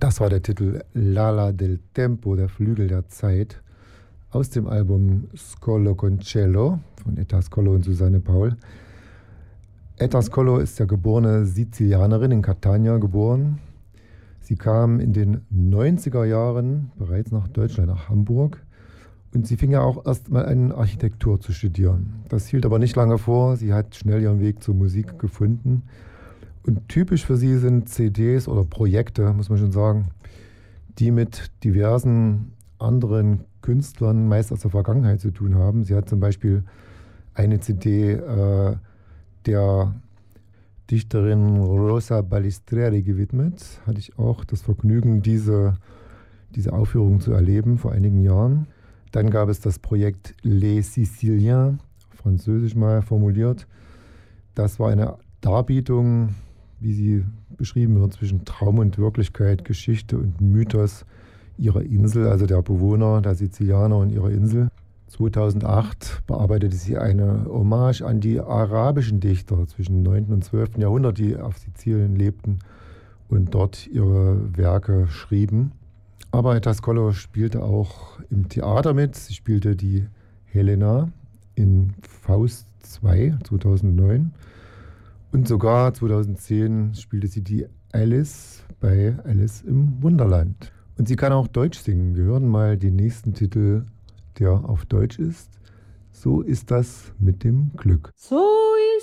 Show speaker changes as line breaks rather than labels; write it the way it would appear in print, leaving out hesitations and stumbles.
Das war der Titel L'ala del tempo, der Flügel der Zeit, aus dem Album Scolo con Cielo von Etta Scolo und Susanne Paul. Etta Scolo ist ja geborene Sizilianerin, in Catania geboren. Sie kam in den 90er Jahren bereits nach Deutschland, nach Hamburg. Und sie fing ja auch erst mal an, Architektur zu studieren. Das hielt aber nicht lange vor. Sie hat schnell ihren Weg zur Musik gefunden. Und typisch für sie sind CDs oder Projekte, muss man schon sagen, die mit diversen anderen Künstlern meist aus der Vergangenheit zu tun haben. Sie hat zum Beispiel eine CD der Dichterin Rosa Balistreri gewidmet. Hatte ich auch das Vergnügen, diese Aufführung zu erleben vor einigen Jahren. Dann gab es das Projekt Les Siciliens, französisch mal formuliert. Das war eine Darbietung, wie sie beschrieben wird, zwischen Traum und Wirklichkeit, Geschichte und Mythos ihrer Insel, also der Bewohner, der Sizilianer und ihrer Insel. 2008 bearbeitete sie eine Hommage an die arabischen Dichter zwischen 9. und 12. Jahrhundert, die auf Sizilien lebten und dort ihre Werke schrieben. Aber Etta Scolo spielte auch im Theater mit. Sie spielte die Helena in Faust II 2009. Und sogar 2010 spielte sie die Alice bei Alice im Wunderland. Und sie kann auch Deutsch singen. Wir hören mal den nächsten Titel, der auf Deutsch ist. So ist das mit dem Glück.
So